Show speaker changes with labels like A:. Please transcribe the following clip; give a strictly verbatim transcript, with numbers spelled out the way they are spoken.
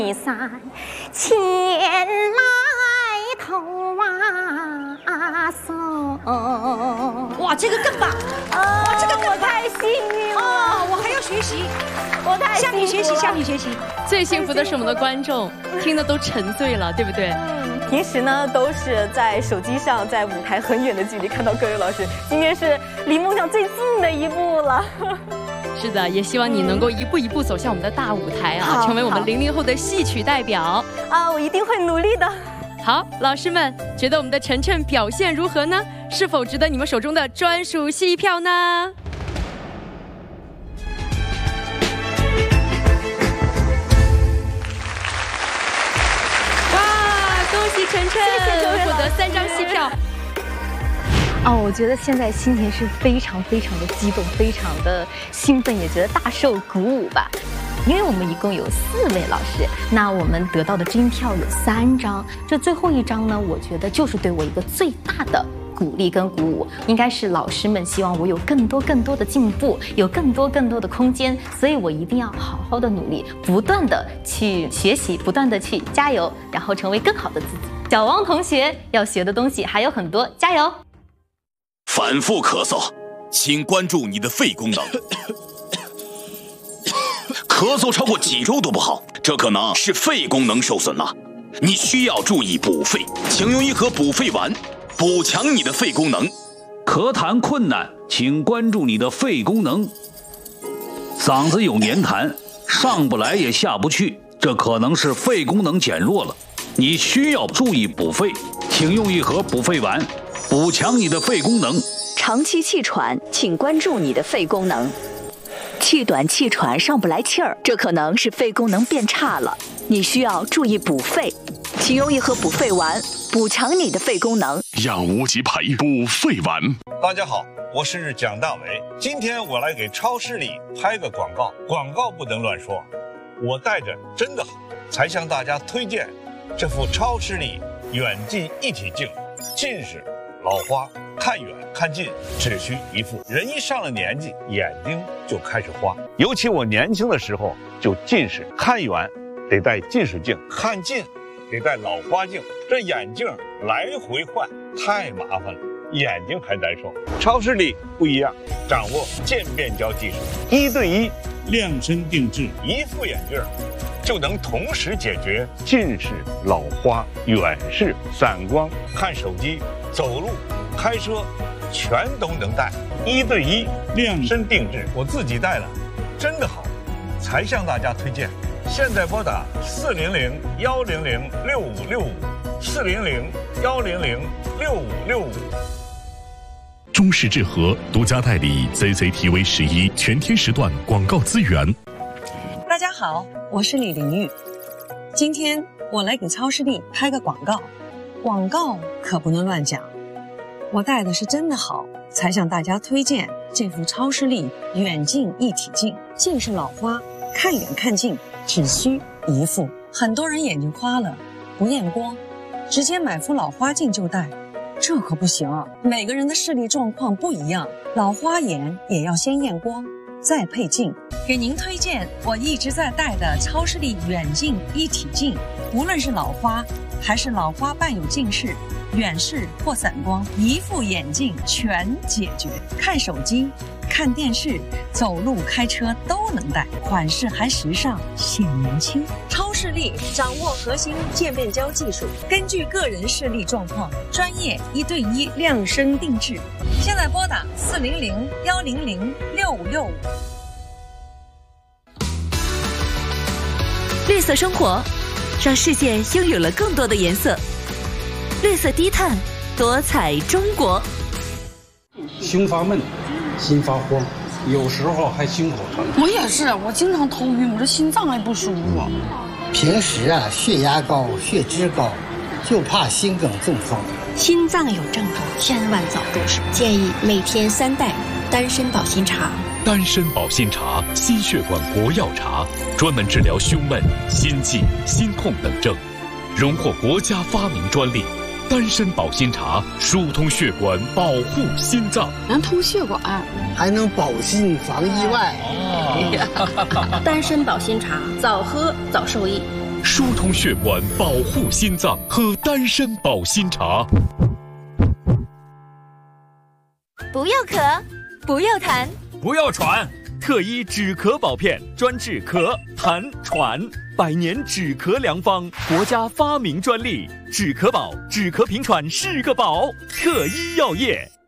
A: 三前来投啊送。
B: 哇，这个更棒！
A: 哇，这个我太幸运了
B: 哦，我还要学习，
A: 我太
B: 向你学习，向你学习。
C: 最幸福的是我们的观众，听得都沉醉了，对不对？
A: 嗯，平时呢都是在手机上，在舞台很远的距离看到各位老师，今天是离梦想最近的一步了。
C: 是的，也希望你能够一步一步走向我们的大舞台啊，成为我们零零后的戏曲代表
A: 啊！我一定会努力的。
C: 好，老师们觉得我们的晨晨表现如何呢？是否值得你们手中的专属戏票呢？哇，恭喜晨晨获得三张戏票。
A: 哦，我觉得现在心情是非常非常的激动，非常的兴奋，也觉得大受鼓舞吧。因为我们一共有四位老师，那我们得到的真票有三张，这最后一张呢，我觉得就是对我一个最大的鼓励跟鼓舞，应该是老师们希望我有更多更多的进步，有更多更多的空间，所以我一定要好好的努力，不断的去学习，不断的去加油，然后成为更好的自己。小王同学要学的东西还有很多，加油！
D: 反复咳嗽，请关注你的肺功能。咳嗽超过几周都不好，这可能是肺功能受损了。你需要注意补肺，请用一盒补肺丸，补强你的肺功能。
E: 咳痰困难，请关注你的肺功能。嗓子有黏痰，上不来也下不去，这可能是肺功能减弱了。你需要注意补肺，请用一盒补肺丸，补强你的肺功能。
F: 长期气喘，请关注你的肺功能。气短气喘上不来气儿，这可能是肺功能变差了，你需要注意补肺，请用一盒补肺丸，补强你的肺功能。
D: 养无极培补肺丸。
G: 大家好，我是蒋大为，今天我来给超市里拍个广告，广告不能乱说，我带着真的好，才向大家推荐这副超视力远近一体镜，近视、老花、看远看近只需一副。人一上了年纪，眼睛就开始花，尤其我年轻的时候就近视，看远得戴近视镜，看近得戴老花镜，这眼镜来回换太麻烦了，眼睛还难受。超视力不一样，掌握渐变焦技术，一对一量身定制，一副眼镜就能同时解决近视、老花、远视、散光、看手机、走路、开车，全都能戴，一对一量身定制，我自己戴了，真的好，才向大家推荐。现在拨打四零零幺零零六五六五，四零零幺零零六五六五。
H: 中视智和独家代理 Z Z T V 十一全天时段广告资源。
B: 大家好，我是李玲玉，今天我来给超视力拍个广告，广告可不能乱讲。我戴的是真的好，才向大家推荐这副超视力远近一体镜，近视老花，看远看近只需一副。很多人眼睛花了不验光，直接买副老花镜就戴，这可不行啊！每个人的视力状况不一样，老花眼也要先验光再配镜。给您推荐我一直在戴的超视力远近一体镜，无论是老花还是老花伴有近视、远视或散光，一副眼镜全解决。看手机、看电视、走路、开车都能戴，款式还时尚，显年轻。超视力掌握核心渐变焦技术，根据个人视力状况，专业一对一量身定制。现在拨打四零零幺零零六五六五。
F: 绿色生活，让世界拥有了更多的颜色。绿色低碳，多彩中国。
I: 胸发闷，心发慌，有时候还心口疼。
J: 我也是，我经常头晕，我这心脏还不舒服。
K: 平时啊，血压高，血脂高，就怕心梗中风。
L: 心脏有症状，千万早入手。建议每天三袋丹参保心茶。
H: 丹参保心茶，心血管国药茶，专门治疗胸闷、心悸、心痛等症，荣获国家发明专利。丹参保心茶疏通血管，保护心脏，
J: 能通血管，
K: 还能保心防意外。
L: 丹参保心茶，早喝早受益，
H: 疏通血管，保护心脏，喝丹参保心茶。
M: 不要咳，不要痰，
N: 不要喘。特医止咳宝片，专治咳、痰、喘，百年止咳良方，国家发明专利。止咳宝，止咳平喘是个宝。特医药业。